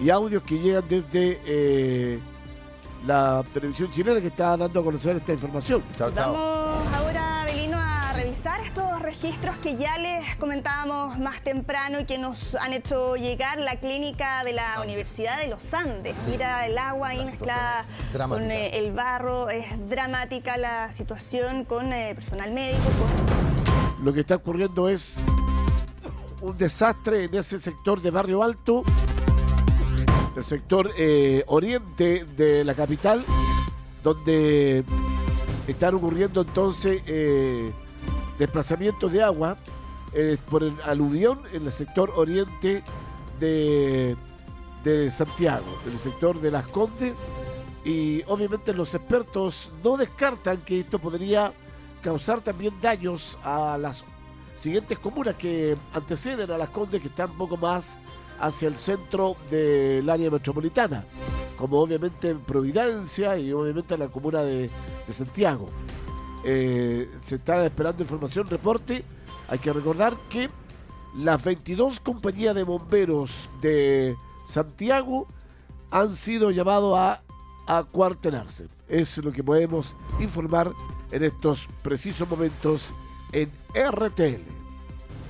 y audios que llegan desde la televisión chilena, que está dando a conocer esta información. Chao, chao. Vamos ahora, Belino, a revisar estos registros que ya les comentábamos más temprano y que nos han hecho llegar la clínica de la Universidad de los Andes. Mira el agua ahí mezclada con el barro. Es dramática la situación con personal médico. Lo que está ocurriendo es un desastre en ese sector de Barrio Alto, el sector oriente de la capital, donde están ocurriendo entonces desplazamientos de agua por el aluvión en el sector oriente de Santiago, en el sector de Las Condes, y obviamente los expertos no descartan que esto podría causar también daños a las siguientes comunas que anteceden a Las Condes, que están un poco más hacia el centro del área metropolitana, como obviamente Providencia y obviamente la comuna de Santiago. Se está esperando información, reporte. Hay que recordar que las 22 compañías de bomberos de Santiago han sido llamados a acuartelarse. Es lo que podemos informar en estos precisos momentos en RTL.